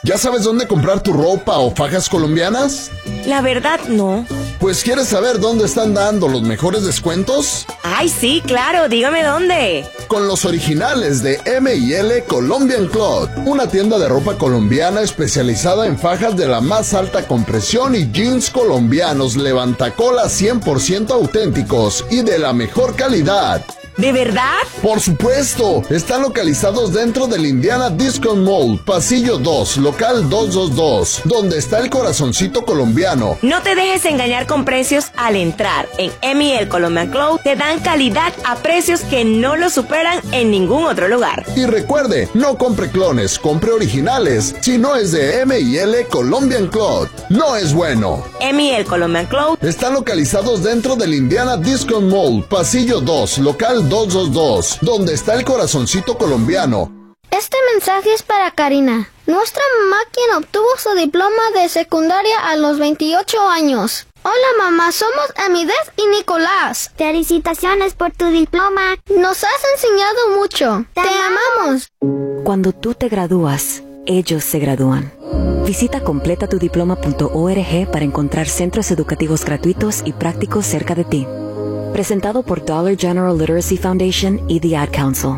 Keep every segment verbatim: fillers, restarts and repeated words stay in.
¿Ya sabes dónde comprar tu ropa o fajas colombianas? La verdad, no. Pues, ¿quieres saber dónde están dando los mejores descuentos? Ay, sí, claro, dígame dónde. Con los originales de M y L Colombian Cloth, una tienda de ropa colombiana especializada en fajas de la más alta compresión y jeans colombianos levantacolas cien por ciento auténticos y de la mejor calidad. ¿De verdad? Por supuesto, están localizados dentro del Indiana Discount Mall, pasillo dos, local doscientos veintidós, donde está el corazoncito colombiano. No te dejes engañar con precios al entrar. En M y L Colombian Cloth te dan calidad a precios que no lo superan en ningún otro lugar. Y recuerde, no compre clones, compre originales. Si no es de M y L Colombian Cloth, no es bueno. M y L Colombian Cloth están localizados dentro del Indiana Discount Mall, pasillo dos, local doscientos veintidós, donde está el corazoncito colombiano. Este mensaje es para Karina, nuestra mamá, quien obtuvo su diploma de secundaria a los veintiocho años. Hola mamá, somos Amidez y Nicolás. Felicitaciones por tu diploma. Nos has enseñado mucho. Te, Te amamos. Cuando tú te gradúas, ellos se gradúan. Visita completa tu diploma punto org para encontrar centros educativos gratuitos y prácticos cerca de ti. Presentado por Dollar General Literacy Foundation y The Ad Council.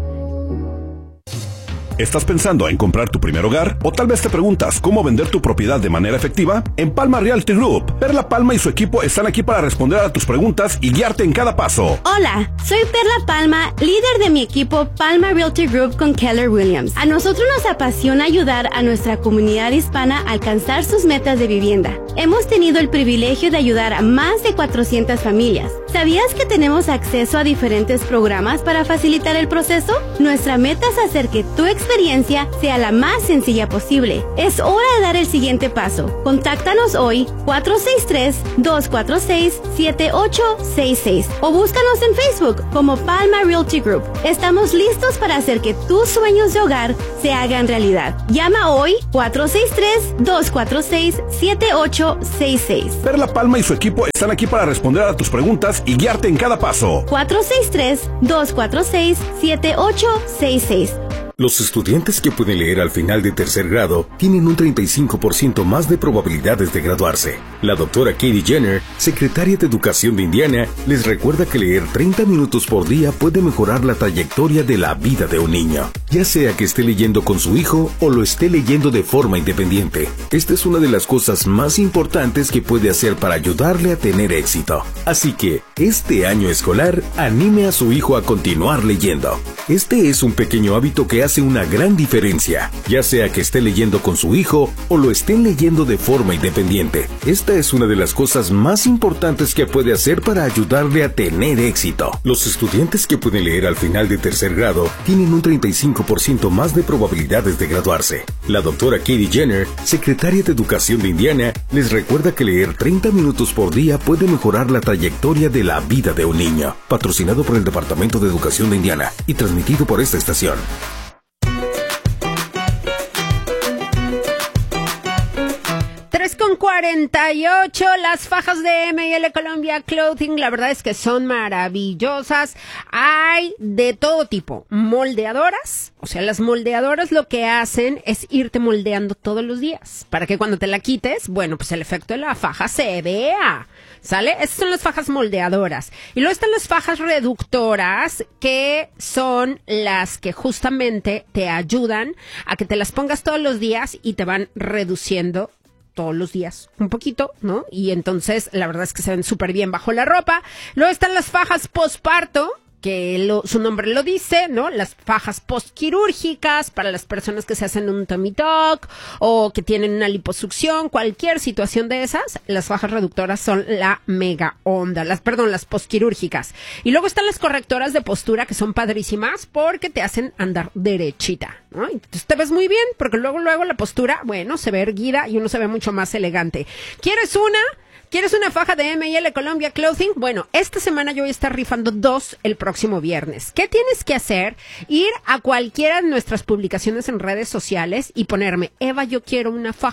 ¿Estás pensando en comprar tu primer hogar? ¿O tal vez te preguntas cómo vender tu propiedad de manera efectiva? En Palma Realty Group, Perla Palma y su equipo están aquí para responder a tus preguntas y guiarte en cada paso. Hola, soy Perla Palma, líder de mi equipo Palma Realty Group con Keller Williams. A nosotros nos apasiona ayudar a nuestra comunidad hispana a alcanzar sus metas de vivienda. Hemos tenido el privilegio de ayudar a más de cuatrocientas familias. ¿Sabías que tenemos acceso a diferentes programas para facilitar el proceso? Nuestra meta es hacer que tu experiencia sea la más sencilla posible. Es hora de dar el siguiente paso. Contáctanos hoy cuatro seis tres, dos cuatro seis, siete ocho seis seis o búscanos en Facebook como Palma Realty Group. Estamos listos para hacer que tus sueños de hogar se hagan realidad. Llama hoy cuatro seis tres, dos cuatro seis, siete ocho seis seis. Perla Palma y su equipo están aquí para responder a tus preguntas y guiarte en cada paso. cuatro seis tres, dos cuatro seis, siete ocho seis seis. Los estudiantes que pueden leer al final de tercer grado tienen un treinta y cinco por ciento más de probabilidades de graduarse. La doctora Katie Jenner, secretaria de Educación de Indiana, les recuerda que leer treinta minutos por día puede mejorar la trayectoria de la vida de un niño, ya sea que esté leyendo con su hijo o lo esté leyendo de forma independiente. Esta es una de las cosas más importantes que puede hacer para ayudarle a tener éxito. Así que, este año escolar, anime a su hijo a continuar leyendo. Este es un pequeño hábito que hace una gran diferencia, ya sea que esté leyendo con su hijo o lo estén leyendo de forma independiente. Esta es una de las cosas más importantes que puede hacer para ayudarle a tener éxito. Los estudiantes que pueden leer al final de tercer grado tienen un treinta y cinco por ciento más de probabilidades de graduarse. La doctora Katie Jenner, secretaria de Educación de Indiana, les recuerda que leer treinta minutos por día puede mejorar la trayectoria de la vida de un niño. Patrocinado por el Departamento de Educación de Indiana y transmitido por esta estación. tres con cuarenta y ocho, las fajas de M y L Colombia Clothing, la verdad es que son maravillosas. Hay de todo tipo, moldeadoras, o sea, las moldeadoras lo que hacen es irte moldeando todos los días, para que cuando te la quites, bueno, pues el efecto de la faja se vea, ¿sale? Estas son las fajas moldeadoras. Y luego están las fajas reductoras, que son las que justamente te ayudan a que te las pongas todos los días y te van reduciendo todos los días un poquito, ¿no? Y entonces la verdad es que se ven súper bien bajo la ropa. Luego están las fajas postparto, que lo, su nombre lo dice, ¿no? Las fajas postquirúrgicas para las personas que se hacen un tummy tuck o que tienen una liposucción, cualquier situación de esas, las fajas reductoras son la mega onda, las, perdón, las postquirúrgicas. Y luego están las correctoras de postura, que son padrísimas porque te hacen andar derechita, ¿no? Entonces te ves muy bien porque luego, luego la postura, bueno, se ve erguida y uno se ve mucho más elegante. ¿Quieres una? ¿Quieres una faja de M y L Colombia Clothing? Bueno, esta semana yo voy a estar rifando dos el próximo viernes. ¿Qué tienes que hacer? Ir a cualquiera de nuestras publicaciones en redes sociales y ponerme, Eva, yo quiero una faja.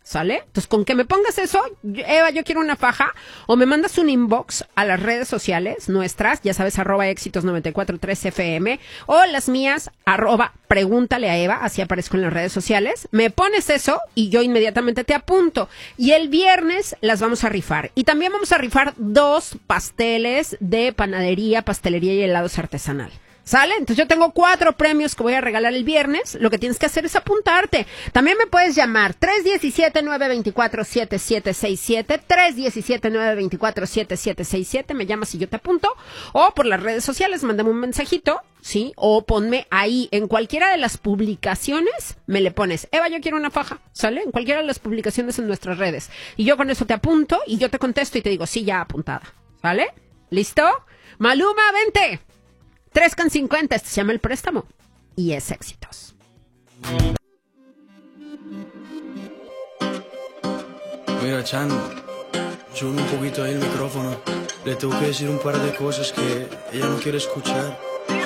¿Sale? Entonces, con que me pongas eso, Eva, yo quiero una faja, o me mandas un inbox a las redes sociales nuestras, ya sabes, arroba éxitos noventa y cuatro tres F M, o las mías, arroba pregúntale a Eva, así aparezco en las redes sociales, me pones eso y yo inmediatamente te apunto. Y el viernes las vamos a rifar. Y también vamos a rifar dos pasteles de panadería, pastelería y helados artesanal. ¿Sale? Entonces yo tengo cuatro premios que voy a regalar el viernes. Lo que tienes que hacer es apuntarte. También me puedes llamar tres uno siete, nueve dos cuatro, siete siete seis siete, tres uno siete, nueve dos cuatro, siete siete seis siete. Me llamas y yo te apunto. O por las redes sociales, mándame un mensajito, ¿sí? O ponme ahí, en cualquiera de las publicaciones, me le pones, Eva, yo quiero una faja, ¿sale? En cualquiera de las publicaciones en nuestras redes. Y yo con eso te apunto y yo te contesto y te digo, sí, ya apuntada. ¿Vale? ¿Listo? Maluma, vente. tres con cincuenta, este se llama El Préstamo y es Éxitos. Mira, Chan, sube un poquito ahí el micrófono. Le tengo que decir un par de cosas que ella no quiere escuchar.